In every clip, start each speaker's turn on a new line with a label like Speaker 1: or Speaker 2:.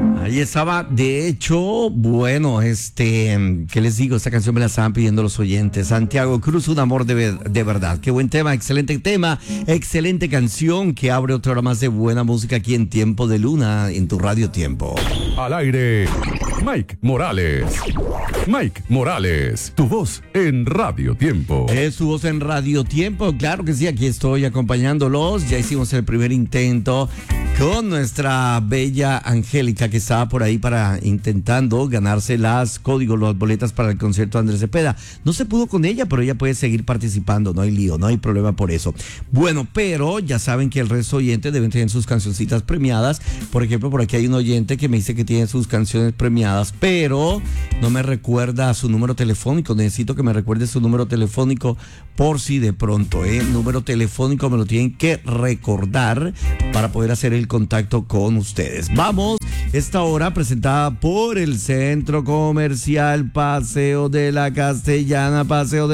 Speaker 1: Ahí estaba, de hecho, bueno, ¿qué les digo? Esta canción me la estaban pidiendo los oyentes. Santiago Cruz, un amor de verdad. Qué buen tema, excelente canción que abre otra hora más de buena música aquí en Tiempo de Luna, en tu Radio Tiempo.
Speaker 2: Al aire, Mike Morales. Mike Morales, tu voz en Radio Tiempo.
Speaker 1: Es tu voz en Radio Tiempo, claro que sí, aquí estoy acompañándolos. Ya hicimos el primer intento con nuestra bella Angélica, que estaba por ahí intentando ganarse las boletas para el concierto de Andrés Cepeda. No se pudo con ella, pero ella puede seguir participando, no hay lío, no hay problema por eso. Bueno, pero ya saben que el resto de oyentes deben tener sus cancioncitas premiadas. Por ejemplo, por aquí hay un oyente que me dice que tiene sus canciones premiadas, pero no me recuerda su número telefónico. Necesito que me recuerde su número telefónico por si de pronto, número telefónico me lo tienen que recordar para poder hacer el contacto con ustedes. Vamos, esta hora presentada por el Centro Comercial Paseo de la Castellana.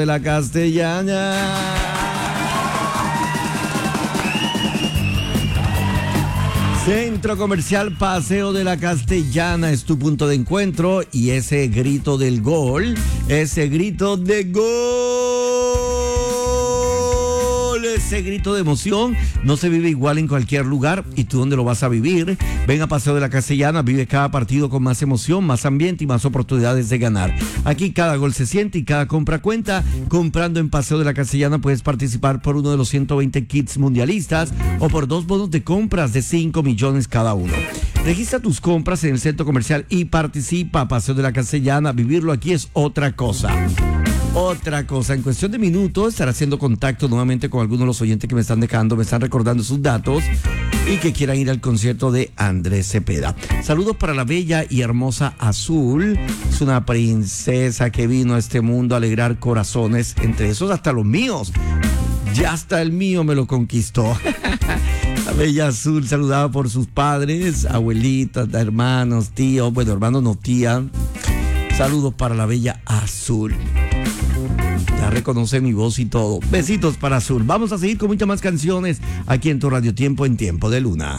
Speaker 1: Centro Comercial Paseo de la Castellana es tu punto de encuentro, y ese grito de gol, ese grito de emoción no se vive igual en cualquier lugar. ¿Y tú dónde lo vas a vivir? Ven a Paseo de la Castellana, vive cada partido con más emoción, más ambiente y más oportunidades de ganar. Aquí cada gol se siente y cada compra cuenta. Comprando en Paseo de la Castellana puedes participar por uno de los 120 kits mundialistas o por 2 bonos de compras de 5 millones cada uno. Registra tus compras en el centro comercial y participa. Paseo de la Castellana, vivirlo aquí es otra cosa. En cuestión de minutos estaré haciendo contacto nuevamente con algunos de los oyentes que me están recordando sus datos y que quieran ir al concierto de Andrés Cepeda. Saludos para la bella y hermosa Azul. Es una princesa que vino a este mundo a alegrar corazones, entre esos hasta los míos. Ya hasta el mío me lo conquistó. La bella Azul, saludada por sus padres, abuelitas, hermanos, tíos, bueno, hermanos no, tía. Saludos para la bella Azul. Ya reconoce mi voz y todo. Besitos para Azul. Vamos a seguir con muchas más canciones aquí en tu Radio Tiempo, en Tiempo de Luna.